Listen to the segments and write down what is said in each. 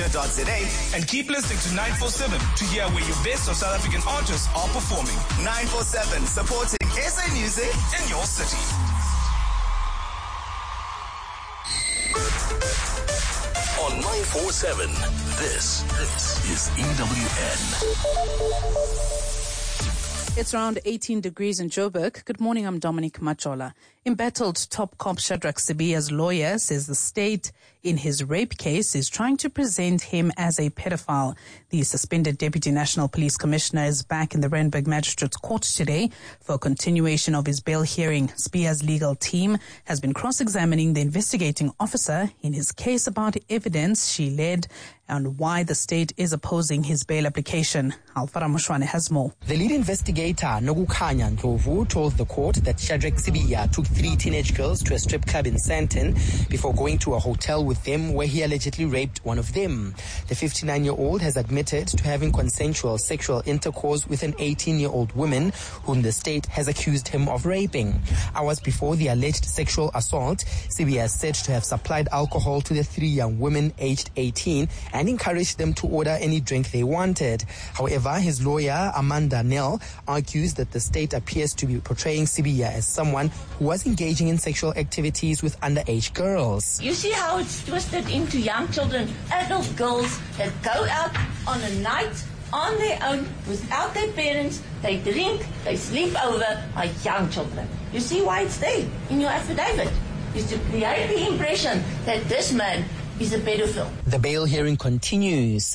And keep listening to 947 to hear where your best of South African artists are performing. 947, supporting SA music in your city. On 947, this is EWN. It's around 18 degrees in Joburg. Good morning, I'm Dominic Machola. Embattled top cop Shadrack Sibiya's lawyer says the state in his rape case is trying to present him as a pedophile. The suspended Deputy National Police Commissioner is back in the Randburg Magistrates Court today for a continuation of his bail hearing. Sibiya's legal team has been cross-examining the investigating officer in his case about evidence she led and why the state is opposing his bail application. Alfara Mushwane has more. The lead investigator, Nokukhanya Ndlovu, told the court that Shadrack Sibiya took 3 teenage girls to a strip club in Sandton before going to a hotel with them where he allegedly raped one of them. The 59-year-old has admitted to having consensual sexual intercourse with an 18-year-old woman whom the state has accused him of raping. Hours before the alleged sexual assault, Sibiya is said to have supplied alcohol to the 3 young women aged 18 and encouraged them to order any drink they wanted. However, his lawyer, Amanda Nell, argues that the state appears to be portraying Sibiya as someone who was engaging in sexual activities with underage girls. You see how it's twisted into young children, adult girls that go out on a night on their own without their parents. They drink, they sleep over, are young children. You see why it's there in your affidavit? Is to create the impression that this man is a pedophile. The bail hearing continues.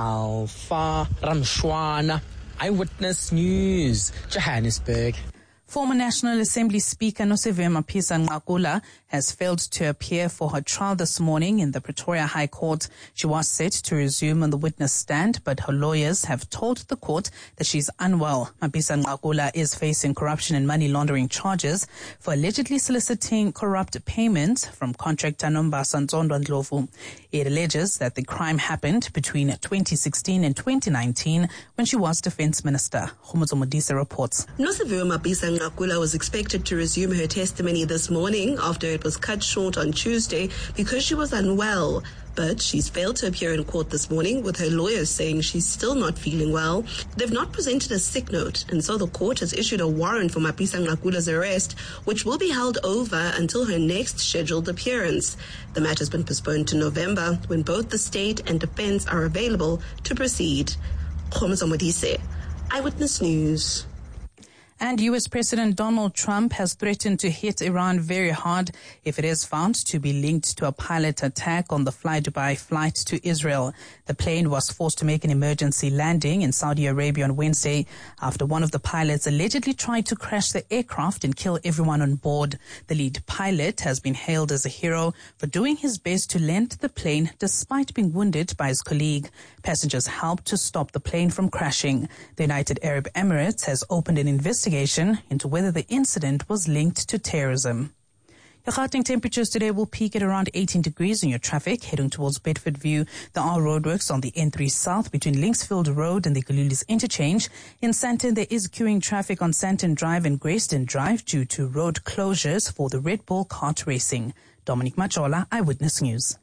Alfa Ramshwana, Eyewitness News, Johannesburg. Former National Assembly Speaker Nosiviwe Mapisa-Nqakula has failed to appear for her trial this morning in the Pretoria High Court. She was set to resume on the witness stand, but her lawyers have told the court that she's unwell. Mapisa-Nqakula is facing corruption and money laundering charges for allegedly soliciting corrupt payments from contractor Nombasa Nzondo Ndlovu. It alleges that the crime happened between 2016 and 2019 when she was Defense Minister. Khumuzo Modise reports. Nosiviwe Mapisa-Nqakula was expected to resume her testimony this morning after it was cut short on Tuesday because she was unwell. But she's failed to appear in court this morning, with her lawyers saying she's still not feeling well. They've not presented a sick note, and so the court has issued a warrant for Mapisa-Nqakula's arrest, which will be held over until her next scheduled appearance. The matter's been postponed to November, when both the state and defense are available to proceed. Khomzo Modise, Eyewitness News. And U.S. President Donald Trump has threatened to hit Iran very hard if it is found to be linked to a pilot attack on the Fly Dubai flight to Israel. The plane was forced to make an emergency landing in Saudi Arabia on Wednesday after one of the pilots allegedly tried to crash the aircraft and kill everyone on board. The lead pilot has been hailed as a hero for doing his best to land the plane despite being wounded by his colleague. Passengers helped to stop the plane from crashing. The United Arab Emirates has opened an investigation into whether the incident was linked to terrorism. Your Gauteng temperatures today will peak at around 18 degrees in your traffic heading towards Bedford View. There are roadworks on the N3 South between Linksfield Road and the Gululis interchange. In Sandton, there is queuing traffic on Sandton Drive and Greyston Drive due to road closures for the Red Bull kart racing. Dominic Machola, Eyewitness News.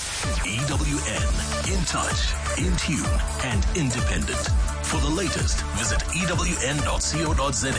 EWN, in touch, in tune, and independent. For the latest, visit ewn.co.za.